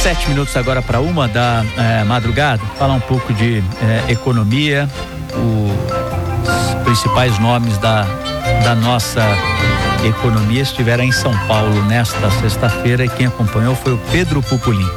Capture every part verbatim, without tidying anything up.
Sete minutos agora para uma da eh, madrugada. Falar um pouco de eh, economia. O, os principais nomes da, da nossa economia estiveram em São Paulo nesta sexta-feira e quem acompanhou foi o Pedro Pupolin.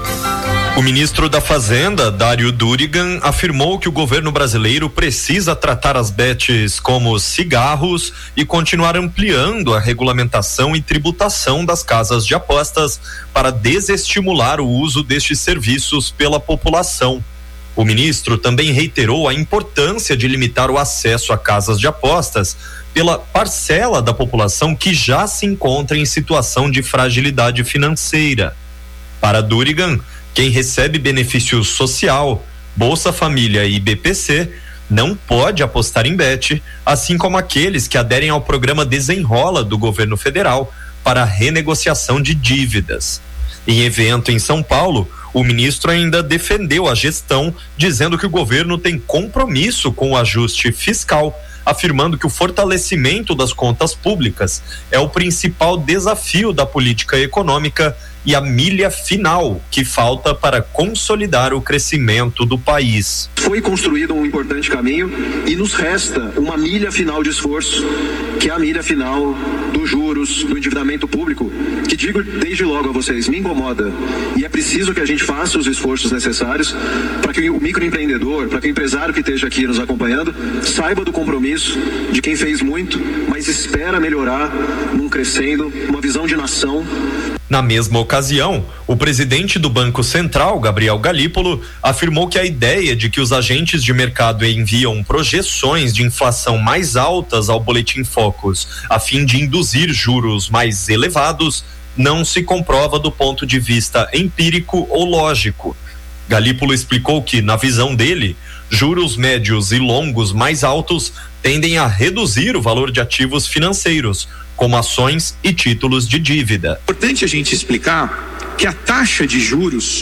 O ministro da Fazenda, Dário Durigan, afirmou que o governo brasileiro precisa tratar as bets como cigarros e continuar ampliando a regulamentação e tributação das casas de apostas para desestimular o uso destes serviços pela população. O ministro também reiterou a importância de limitar o acesso a casas de apostas pela parcela da população que já se encontra em situação de fragilidade financeira. Para Durigan, quem recebe benefício social, Bolsa Família e B P C, não pode apostar em bet, assim como aqueles que aderem ao programa Desenrola do governo federal para renegociação de dívidas. Em evento em São Paulo, o ministro ainda defendeu a gestão, dizendo que o governo tem compromisso com o ajuste fiscal, afirmando que o fortalecimento das contas públicas é o principal desafio da política econômica e a milha final que falta para consolidar o crescimento do país. Foi construído um importante caminho e nos resta uma milha final de esforço, que é a milha final dos juros, do endividamento público, que digo desde logo a vocês, me incomoda. E é preciso que a gente faça os esforços necessários para que o microempreendedor, para que o empresário que esteja aqui nos acompanhando, saiba do compromisso de quem fez muito, mas espera melhorar num crescendo, uma visão de nação. Na mesma ocasião, o presidente do Banco Central, Gabriel Galípolo, afirmou que a ideia de que os agentes de mercado enviam projeções de inflação mais altas ao Boletim Focus, a fim de induzir juros mais elevados, não se comprova do ponto de vista empírico ou lógico. Galípolo explicou que, na visão dele, juros médios e longos mais altos tendem a reduzir o valor de ativos financeiros, como ações e títulos de dívida. É importante a gente explicar que a taxa de juros,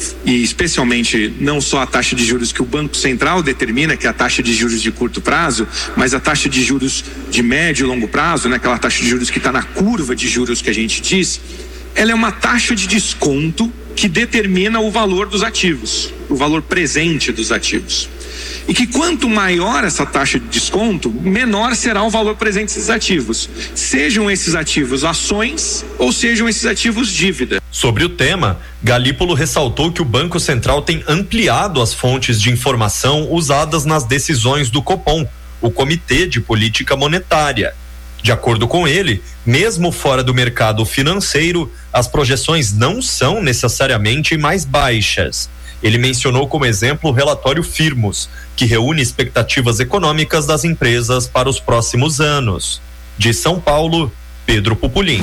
e especialmente não só a taxa de juros que o Banco Central determina, que é a taxa de juros de curto prazo, mas a taxa de juros de médio e longo prazo, né, aquela taxa de juros que está na curva de juros que a gente diz, ela é uma taxa de desconto que determina o valor dos ativos, o valor presente dos ativos. E que quanto maior essa taxa de desconto, menor será o valor presente desses ativos. Sejam esses ativos ações ou sejam esses ativos dívida. Sobre o tema, Galípolo ressaltou que o Banco Central tem ampliado as fontes de informação usadas nas decisões do Copom, o Comitê de Política Monetária. De acordo com ele, mesmo fora do mercado financeiro, as projeções não são necessariamente mais baixas. Ele mencionou como exemplo o relatório Firmus, que reúne expectativas econômicas das empresas para os próximos anos. De São Paulo, Pedro Pupolin.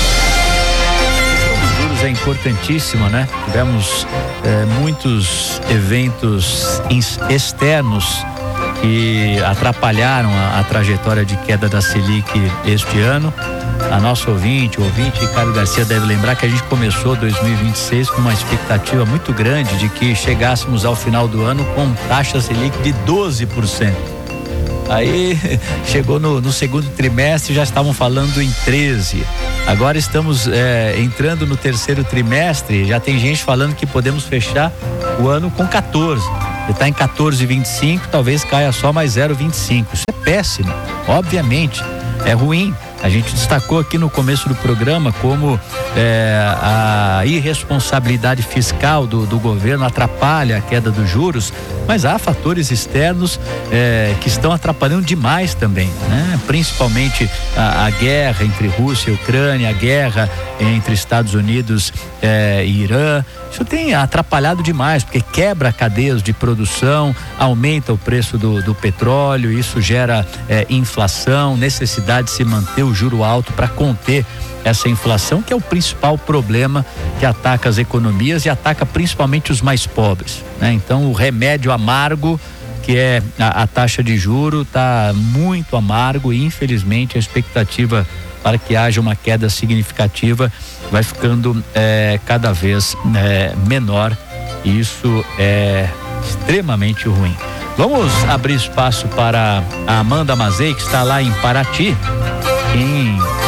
Os juros é importantíssimo, né? Tivemos eh, muitos eventos externos que atrapalharam a, a trajetória de queda da Selic este ano. A nossa ouvinte, o ouvinte Ricardo Garcia deve lembrar que a gente começou dois mil e vinte e seis com uma expectativa muito grande de que chegássemos ao final do ano com taxa Selic de doze por cento. Aí chegou no, no segundo trimestre, já estavam falando em treze. Agora estamos é, entrando no terceiro trimestre, já tem gente falando que podemos fechar o ano com quatorze. Ele está em quatorze vírgula vinte e cinco, talvez caia só mais zero vírgula vinte e cinco. Isso é péssimo, obviamente, é ruim. A gente destacou aqui no começo do programa como é, a irresponsabilidade fiscal do, do governo atrapalha a queda dos juros, mas há fatores externos é, que estão atrapalhando demais também, né? Principalmente a, a guerra entre Rússia e Ucrânia, a guerra entre Estados Unidos é, e Irã. Isso tem atrapalhado demais, porque quebra cadeias de produção, aumenta o preço do, do petróleo, isso gera é, inflação, necessidade de se manter o juro alto para conter essa inflação, que é o principal problema que ataca as economias e ataca principalmente os mais pobres, né? Então o remédio amargo, que é a, a taxa de juro, está muito amargo e infelizmente a expectativa para que haja uma queda significativa vai ficando é, cada vez é, menor, e isso é extremamente ruim. Vamos abrir espaço para a Amanda Mazei, que está lá em Paraty, em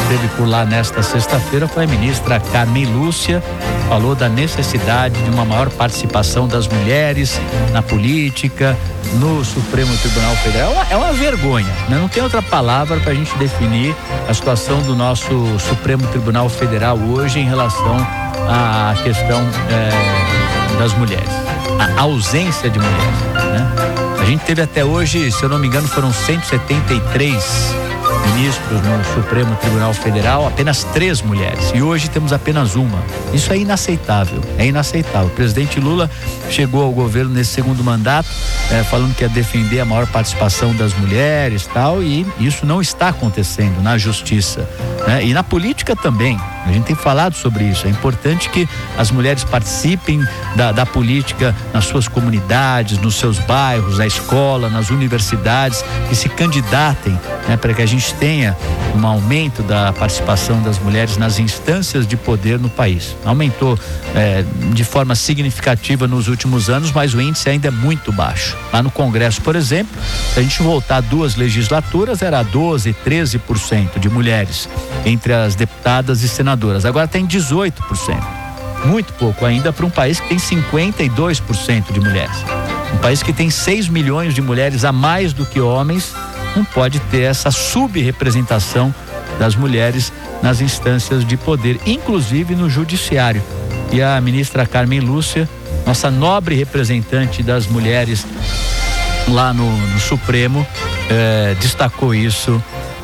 esteve por lá nesta sexta-feira foi a ministra Carmen Lúcia, falou da necessidade de uma maior participação das mulheres na política, no Supremo Tribunal Federal. É uma, é uma vergonha, né? Não tem outra palavra para a gente definir a situação do nosso Supremo Tribunal Federal hoje em relação à questão é, das mulheres, a ausência de mulheres, né? A gente teve até hoje, se eu não me engano, foram cento e setenta e três ministros no Supremo Tribunal Federal, apenas três mulheres, e hoje temos apenas uma. Isso é inaceitável, é inaceitável. O presidente Lula chegou ao governo nesse segundo mandato é, falando que ia defender a maior participação das mulheres, tal, e isso não está acontecendo na justiça, né? E na política também. A gente tem falado sobre isso. É importante que as mulheres participem da, da política nas suas comunidades, nos seus bairros, na escola, nas universidades, que se candidatem, né, para que a gente tenha um aumento da participação das mulheres nas instâncias de poder no país. Aumentou é, de forma significativa nos últimos anos, mas o índice ainda é muito baixo. Lá no Congresso, por exemplo, se a gente voltar duas legislaturas, era doze, treze por cento de mulheres entre as deputadas e senadoras. Agora tem dezoito por cento. Muito pouco ainda para um país que tem cinquenta e dois por cento de mulheres. Um país que tem seis milhões de mulheres a mais do que homens, não pode ter essa subrepresentação das mulheres nas instâncias de poder, inclusive no judiciário. E a ministra Carmen Lúcia, nossa nobre representante das mulheres lá no, no Supremo, eh, destacou isso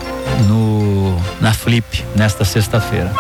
no, na Flip nesta sexta-feira.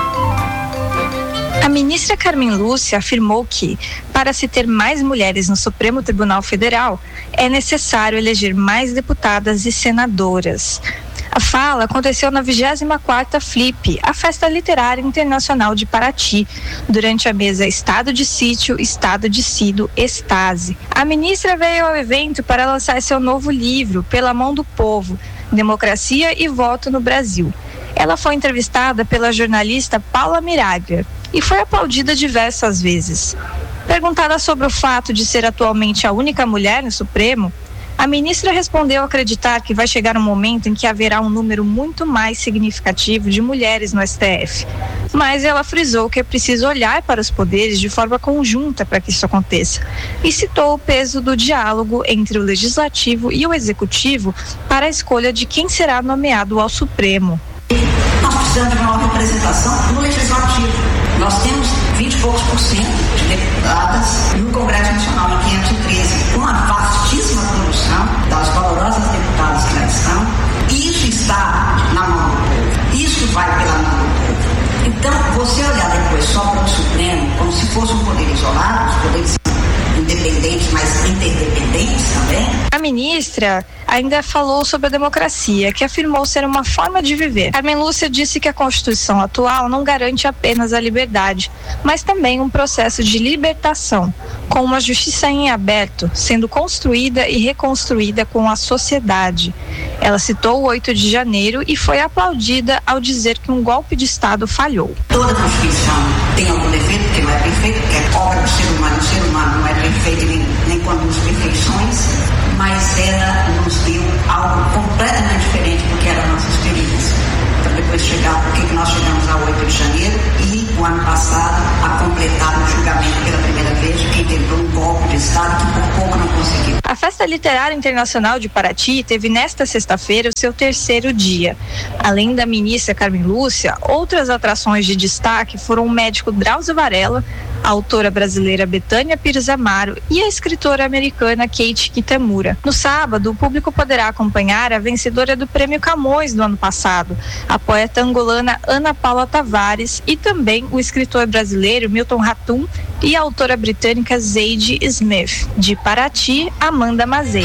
A ministra Carmen Lúcia afirmou que, para se ter mais mulheres no Supremo Tribunal Federal, é necessário eleger mais deputadas e senadoras. A fala aconteceu na vigésima quarta Flip, a Festa Literária Internacional de Paraty, durante a mesa Estado de Sítio, Estado de Sido, Estase. A ministra veio ao evento para lançar seu novo livro, Pela Mão do Povo, Democracia e Voto no Brasil. Ela foi entrevistada pela jornalista Paula Miraglia e foi aplaudida diversas vezes. Perguntada sobre o fato de ser atualmente a única mulher no Supremo, a ministra respondeu acreditar que vai chegar um momento em que haverá um número muito mais significativo de mulheres no S T F. Mas ela frisou que é preciso olhar para os poderes de forma conjunta para que isso aconteça. E citou o peso do diálogo entre o Legislativo e o Executivo para a escolha de quem será nomeado ao Supremo. Nós precisamos de maior representação no Legislativo. Nós temos vinte e poucos por cento de deputadas no Congresso Nacional de quinhentos e treze, uma vastíssima produção das valorosas deputadas que lá estão. Isso está na mão do povo. Isso vai pela mão do povo. Então, você olhar depois só para o Supremo como se fosse um poder isolado, os poderes independentes, mas interdependentes também. A ministra ainda falou sobre a democracia, que afirmou ser uma forma de viver. Carmen Lúcia disse que a Constituição atual não garante apenas a liberdade, mas também um processo de libertação, com uma justiça em aberto, sendo construída e reconstruída com a sociedade. Ela citou o oito de janeiro e foi aplaudida ao dizer que um golpe de Estado falhou. Toda Constituição tem algum defeito, porque não é perfeito, porque é obra do ser humano, o ser humano não é perfeito nem, nem conduz perfeições, mas ela nos deu algo completamente diferente do que era a nossa experiência. Então, depois de chegar, por que nós chegamos ao oito de janeiro e, o ano passado, a completar o julgamento pela primeira vez de quem tentou um golpe de Estado que por pouco não conseguiu. A Festa Literária Internacional de Paraty teve nesta sexta-feira o seu terceiro dia. Além da ministra Carmen Lúcia, outras atrações de destaque foram o médico Drauzio Varela, a autora brasileira Betânia Pires Amaro e a escritora americana Kate Kitamura. No sábado, o público poderá acompanhar a vencedora do Prêmio Camões do ano passado, a poeta angolana Ana Paula Tavares, e também o escritor brasileiro Milton Ratum e a autora britânica Zadie Smith. De Paraty, Amanda Mazei.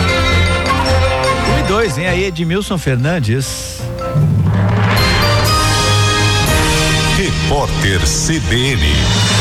um e dois, hein? Aí Edmilson Fernandes. Repórter C B N.